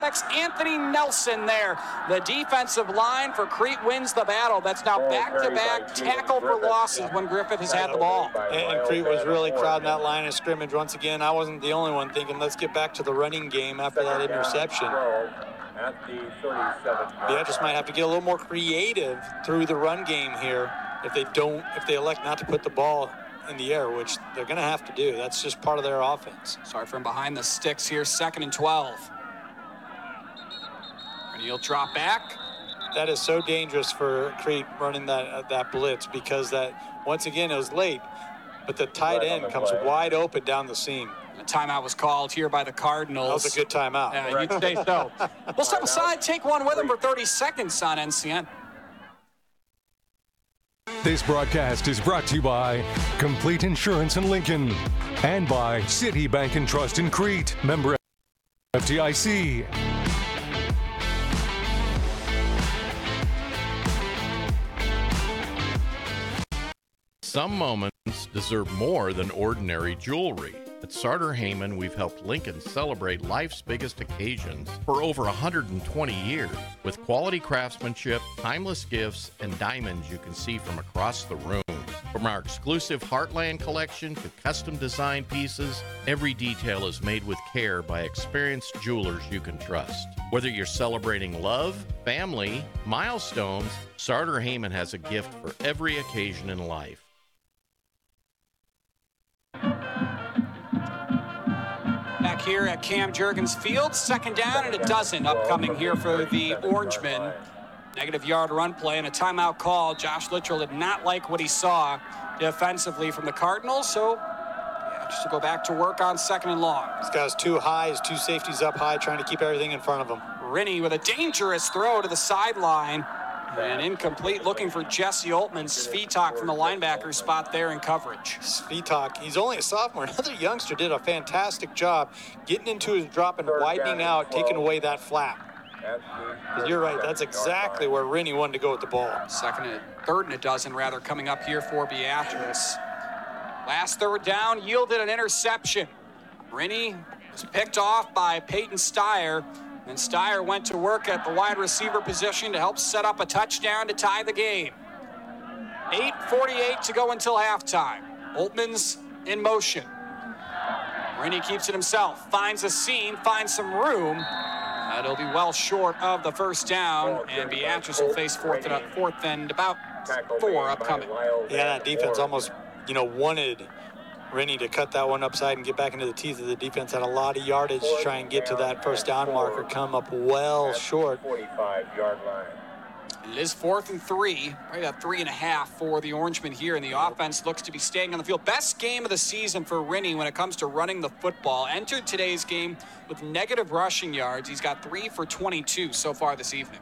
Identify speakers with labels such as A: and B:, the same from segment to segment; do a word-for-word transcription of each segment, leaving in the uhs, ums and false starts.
A: Anthony Nelson there. The defensive line for Crete wins the battle. That's now back-to-back tackle for losses when Griffith has had the ball.
B: And, and Crete was really crowding that line of scrimmage. Once again, I wasn't the only one thinking, let's get back to the running game after that interception. Beatrice might have to get a little more creative through the run game here if they don't, if they elect not to put the ball in the air, which they're going to have to do. That's just part of their offense.
A: Sorry, from behind the sticks here, second and twelve. And he'll drop back.
B: That is so dangerous for Crete running that uh, that blitz, because that, once again, it was late, but the tight end comes wide open down the seam.
A: A timeout was called here by the Cardinals.
B: That was a good timeout.
A: Yeah, you'd say so. We'll step aside, take one with them for thirty seconds on N C N.
C: This broadcast is brought to you by Complete Insurance in Lincoln and by City Bank and Trust in Crete, member F D I C.
D: Some moments deserve more than ordinary jewelry. At Sartor Heyman, we've helped Lincoln celebrate life's biggest occasions for over one hundred twenty years with quality craftsmanship, timeless gifts, and diamonds you can see from across the room. From our exclusive Heartland collection to custom design pieces, every detail is made with care by experienced jewelers you can trust. Whether you're celebrating love, family, milestones, Sartor Heyman has a gift for every occasion in life.
A: Back here at Cam Jurgens Field, second down and a dozen upcoming here for the Orangemen. Negative yard run play and a timeout call. Josh Littrell did not like what he saw defensively from the Cardinals, so yeah, just to go back to work on second and long.
B: This guy's too high, his two safeties up high, trying to keep everything in front of him.
A: Rennie with a dangerous throw to the sideline. And incomplete, looking for Jesse Oltman. Svitak from the linebacker spot there in coverage.
B: Svitak, he's only a sophomore. Another youngster did a fantastic job getting into his drop and widening out, taking away that flap. You're right, that's exactly where Rennie wanted to go with the ball.
A: Second and third and a dozen, rather, coming up here for Beatrice. Last third down yielded an interception. Rennie was picked off by Peyton Steyer. And Steyer went to work at the wide receiver position to help set up a touchdown to tie the game. eight forty-eight to go until halftime. Oltman's in motion. Rennie keeps it himself, finds a seam, finds some room. Uh, it'll be well short of the first down, and Beatrice will face fourth and, fourth and about four upcoming.
B: Yeah, that defense almost, you know, wanted Rennie to cut that one upside and get back into the teeth of the defense. Had a lot of yardage to try and get to that first down marker, come up well short.
A: It is fourth and three, right at three and a half for the Orangemen here, and the offense looks to be staying on the field. Best game of the season for Rennie when it comes to running the football. Entered today's game with negative rushing yards. He's got three for twenty-two so far this evening.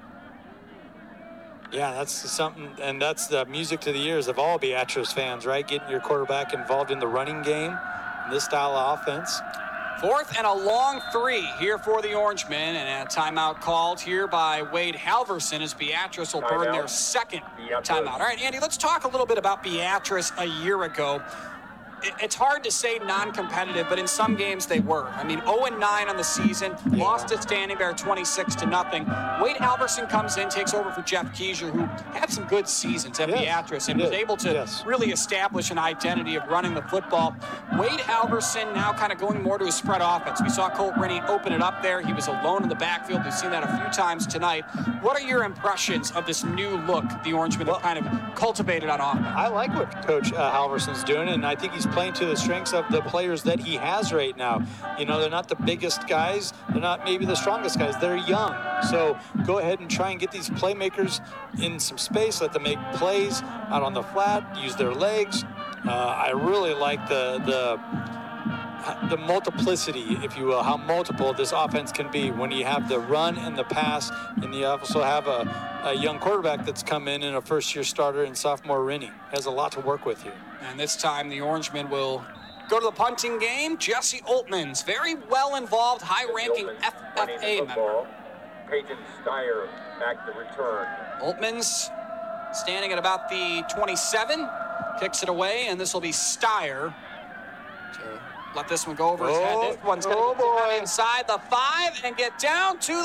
B: Yeah, that's something, and that's the music to the ears of all Beatrice fans, right? Getting your quarterback involved in the running game, in this style of offense.
A: Fourth and a long three here for the Orangemen, and a timeout called here by Wade Halverson as Beatrice will burn their second timeout. All right, Andy, let's talk a little bit about Beatrice a year ago. It's hard to say non-competitive, but in some games they were. I mean, oh and nine on the season, yeah. Lost at Standing Bear twenty-six to nothing. Wade Halverson comes in, takes over for Jeff Keisher, who had some good seasons at yes. Beatrice and was able to yes. really establish an identity of running the football. Wade Halverson now kind of going more to a spread offense. We saw Colt Rennie open it up there. He was alone in the backfield. We've seen that a few times tonight. What are your impressions of this new look the Orangemen well, have kind of cultivated on offense?
B: I like what Coach uh, Halverson's doing, and I think he's playing to the strengths of the players that he has right now. You know, they're not the biggest guys. They're not maybe the strongest guys. They're young. So go ahead and try and get these playmakers in some space. Let them make plays out on the flat, use their legs. Uh, I really like the, the, the multiplicity, if you will, how multiple this offense can be when you have the run and the pass, and you also have a, a young quarterback that's come in and a first-year starter in sophomore Rennie. Has a lot to work with here.
A: And this time the Orangemen will go to the punting game. Jesse Oltman's very well involved, high-ranking F F A member.
E: Peyton Steyer back to return.
A: Oltman's standing at about the twenty-seven, kicks it away, and this will be Steyer to let this one go over his
B: oh,
A: head. This one's going to
B: oh
A: get inside the five and get down to